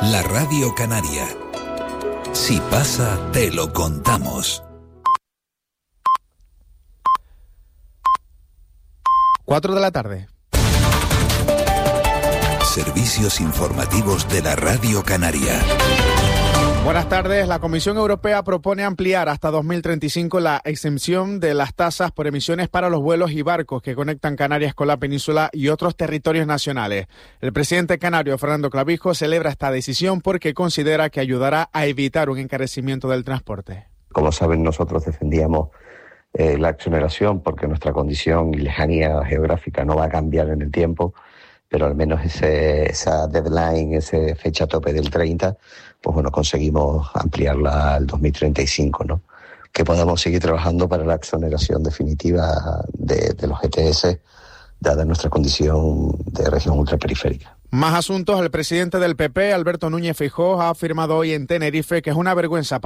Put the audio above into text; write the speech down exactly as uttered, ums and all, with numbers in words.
La Radio Canaria. Si pasa, te lo contamos. Cuatro de la tarde. Servicios informativos de la Radio Canaria. Buenas tardes. La Comisión Europea propone ampliar hasta dos mil treinta y cinco la exención de las tasas por emisiones para los vuelos y barcos que conectan Canarias con la península y otros territorios nacionales. El presidente canario, Fernando Clavijo, celebra esta decisión porque considera que ayudará a evitar un encarecimiento del transporte. Como saben, nosotros defendíamos eh, la exoneración porque nuestra condición y lejanía geográfica no va a cambiar en el tiempo, pero al menos ese, esa deadline, esa fecha tope del treinta, pues bueno, conseguimos ampliarla al dos mil treinta y cinco, ¿no? Que podamos seguir trabajando para la exoneración definitiva de, de los G T S, dada nuestra condición de región ultraperiférica. Más asuntos. El presidente del P P, Alberto Núñez Feijóo, ha afirmado hoy en Tenerife que es una vergüenza